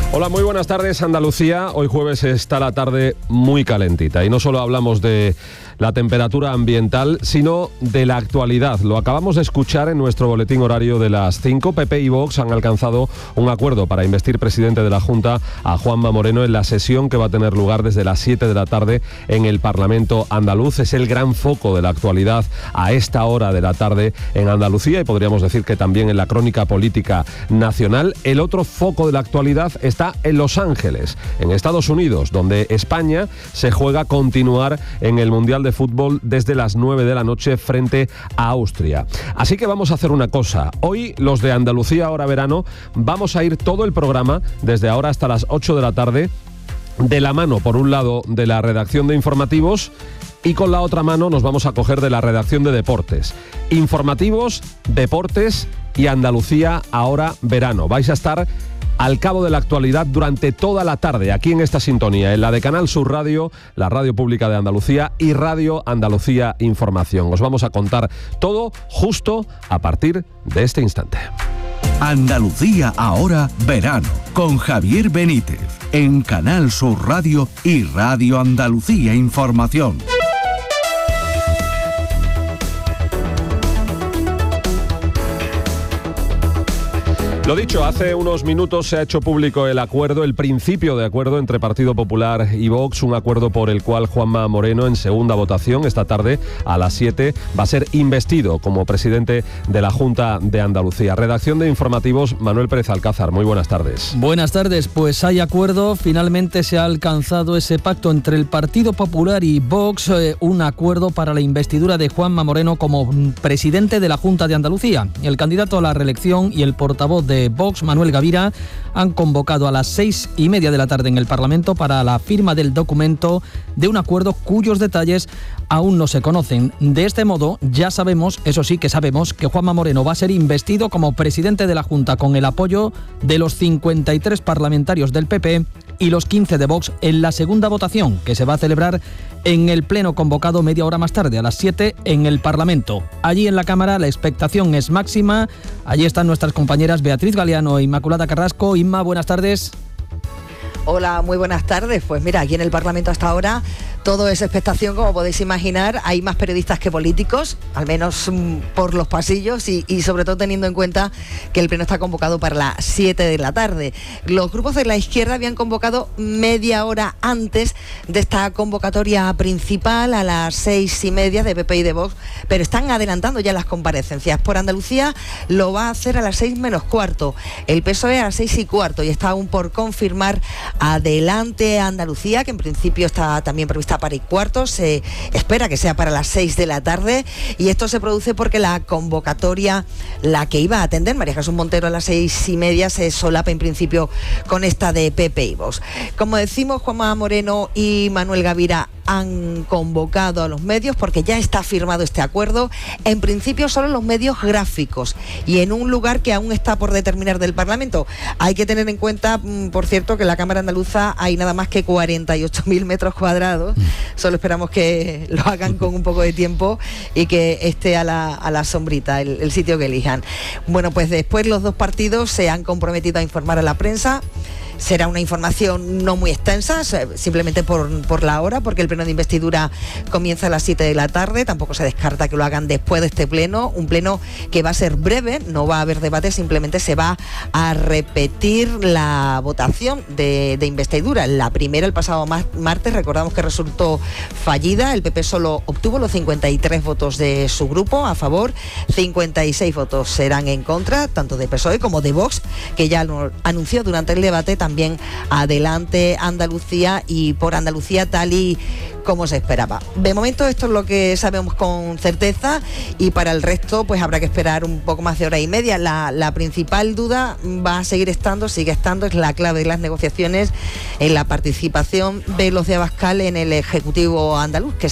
Hola, muy buenas tardes, Andalucía. Hoy jueves está la tarde muy calentita y no solo hablamos de la temperatura ambiental, sino de la actualidad. Lo acabamos de escuchar en nuestro boletín horario de las 5. PP y Vox han alcanzado un acuerdo para investir presidente de la Junta a Juanma Moreno en la sesión que va a tener lugar desde las 7 de la tarde en el Parlamento andaluz. Es el gran foco de la actualidad a esta hora de la tarde en Andalucía y podríamos decir que también en la crónica política nacional. El otro foco de la actualidad está en Los Ángeles, en Estados Unidos, donde España se juega continuar en el Mundial de Fútbol desde las 9 de la noche frente a Austria. Así que vamos a hacer una cosa. Hoy, los de Andalucía Ahora Verano, vamos a ir todo el programa, desde ahora hasta las 8 de la tarde, de la mano, por un lado, de la redacción de informativos, y con la otra mano nos vamos a coger de la redacción de deportes. Informativos, deportes y Andalucía Ahora Verano. Vais a estar al cabo de la actualidad durante toda la tarde, aquí en esta sintonía, en la de Canal Sur Radio, la radio pública de Andalucía y Radio Andalucía Información. Os vamos a contar todo justo a partir de este instante. Andalucía Ahora Verano, con Javier Benítez, en Canal Sur Radio y Radio Andalucía Información. Lo dicho, hace unos minutos se ha hecho público el acuerdo, el principio de acuerdo entre Partido Popular y Vox, un acuerdo por el cual Juanma Moreno, en segunda votación esta tarde a las 7, va a ser investido como presidente de la Junta de Andalucía. Redacción de informativos, Manuel Pérez Alcázar. Muy buenas tardes. Buenas tardes, pues hay acuerdo, finalmente se ha alcanzado ese pacto entre el Partido Popular y Vox, un acuerdo para la investidura de Juanma Moreno como presidente de la Junta de Andalucía. El candidato a la reelección y el portavoz de Vox, Manuel Gavira, han convocado a las 6:30 de la tarde en el Parlamento para la firma del documento de un acuerdo cuyos detalles aún no se conocen. De este modo, ya sabemos, eso sí que sabemos, que Juanma Moreno va a ser investido como presidente de la Junta con el apoyo de los 53 parlamentarios del PP y los 15 de Vox en la segunda votación, que se va a celebrar en el pleno convocado media hora más tarde, a las 7, en el Parlamento. Allí en la Cámara la expectación es máxima. Allí están nuestras compañeras Beatriz Galeano e Inmaculada Carrasco. Inma, buenas tardes. Hola, muy buenas tardes. Pues mira, aquí en el Parlamento hasta ahora todo es expectación, como podéis imaginar. Hay más periodistas que políticos, al menos por los pasillos y sobre todo teniendo en cuenta que el pleno está convocado para las 7 de la tarde. Los grupos de la izquierda habían convocado media hora antes de esta convocatoria principal, a las 6:30 de PP y de Vox, pero están adelantando ya las comparecencias. Por Andalucía lo va a hacer a las 6 menos cuarto, el PSOE a las 6:15 y está aún por confirmar Adelante Andalucía, que en principio está también prevista para 6:15, se espera que sea para las 6 de la tarde, y esto se produce porque la convocatoria, la que iba a atender María Jesús Montero a las 6:30, se solapa en principio con esta de PP y Vox. Como decimos, Juanma Moreno y Manuel Gavira han convocado a los medios porque ya está firmado este acuerdo, en principio solo los medios gráficos y en un lugar que aún está por determinar del Parlamento. Hay que tener en cuenta, por cierto, que en la Cámara Andaluza hay nada más que 48.000 metros cuadrados, solo esperamos que lo hagan con un poco de tiempo y que esté a la sombrita el sitio que elijan. Bueno, pues después los dos partidos se han comprometido a informar a la prensa. Será una información no muy extensa, simplemente por la hora, porque el pleno de investidura comienza a las 7 de la tarde. Tampoco se descarta que lo hagan después de este pleno, un pleno que va a ser breve, no va a haber debate, simplemente se va a repetir la votación de investidura. La primera, el pasado martes, recordamos que resultó fallida. El PP solo obtuvo los 53 votos de su grupo a favor, 56 votos serán en contra, tanto de PSOE como de Vox, que ya lo anunció durante el debate. También Adelante Andalucía y por Andalucía, tal y como se esperaba. De momento esto es lo que sabemos con certeza, y para el resto pues habrá que esperar un poco más de hora y media. La principal duda va a seguir estando, sigue estando, es la clave de las negociaciones en la participación de los de Abascal en el Ejecutivo andaluz, que